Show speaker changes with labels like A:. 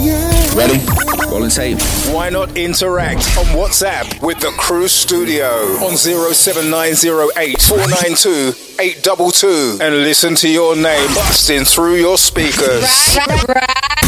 A: Ready? Rolling tape.
B: Why not interact on WhatsApp with the Cruise Studio on 07908 492 822 and listen to your name busting through your speakers.